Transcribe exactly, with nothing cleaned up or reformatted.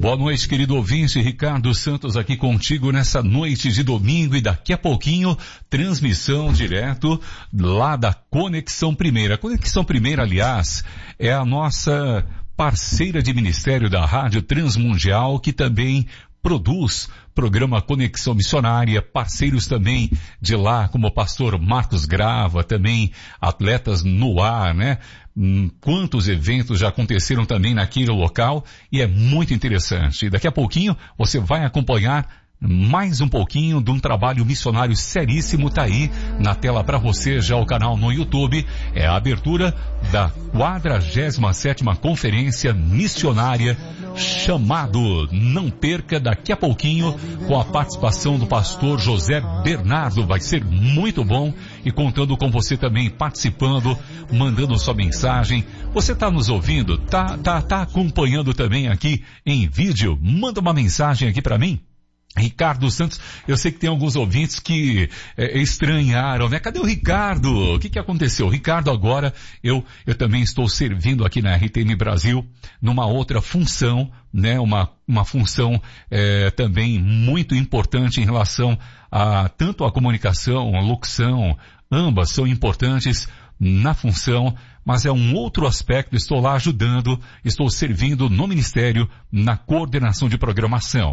Boa noite, querido ouvinte, Ricardo Santos aqui contigo nessa noite de domingo e daqui a pouquinho, transmissão direto lá da Conexão Primeira. Conexão Primeira, aliás, é a nossa parceira de ministério da Rádio Transmundial, que também produz programa Conexão Missionária, parceiros também de lá, como o pastor Marcos Grava, também atletas no ar, né? Hum, quantos eventos já aconteceram também naquele local e é muito interessante. Daqui a pouquinho você vai acompanhar mais um pouquinho de um trabalho missionário seríssimo, tá aí na tela para você já o canal no YouTube, é a abertura da quadragésima sétima Conferência Missionária, chamado Não Perca, daqui a pouquinho com a participação do pastor José Bernardo, vai ser muito bom e contando com você também participando, mandando sua mensagem. Você tá nos ouvindo, tá, tá, tá acompanhando também aqui em vídeo, manda uma mensagem aqui para mim. Ricardo Santos, eu sei que tem alguns ouvintes que é, estranharam, né? Cadê o Ricardo? O que que aconteceu? Ricardo, agora eu, eu também estou servindo aqui na R T M Brasil numa outra função, né? Uma, uma função é, também muito importante em relação a tanto a comunicação, a locução, ambas são importantes na função, mas é um outro aspecto, estou lá ajudando, estou servindo no ministério na coordenação de programação.